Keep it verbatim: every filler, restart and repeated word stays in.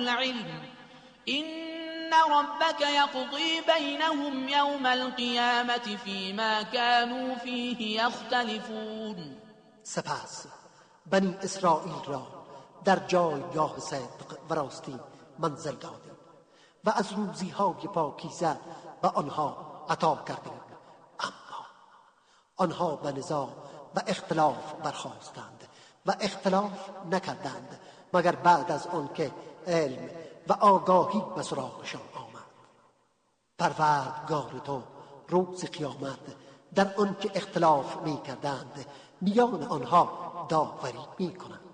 العلم إن ربك يقضي بينهم يوم القيامة فيما كانوا فيه يختلفون. سپس بنی اسرائیل را در جایگاه صدق و راستی منزل دادیم و از روزی‌های پاکیزه به آنها عطا کردیم، اما آنها به نزاع و اختلاف برخاستند و اختلاف نکردند مگر بعد از آنکه علم و آگاهی به سراغشان آمد. پروردگار تو روز قیامت در آنکه اختلاف می کردند میان آنها داوری می کند.